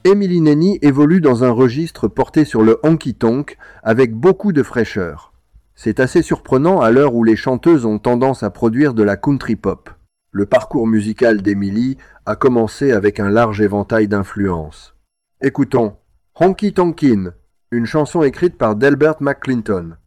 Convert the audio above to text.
Emily Nenny évolue dans un registre porté sur le honky-tonk avec beaucoup de fraîcheur. C'est assez surprenant à l'heure où les chanteuses ont tendance à produire de la country pop. Le parcours musical d'Emily a commencé avec un large éventail d'influences. Écoutons Honky Tonkin', une chanson écrite par Delbert McClinton.